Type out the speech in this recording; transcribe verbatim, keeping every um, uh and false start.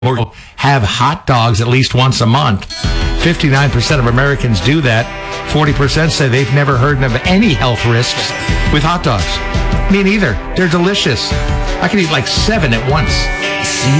or have hot dogs at least once a month. fifty-nine percent of Americans do that. forty percent say they've never heard of any health risks with hot dogs. Me neither. They're delicious. I could eat like seven at once.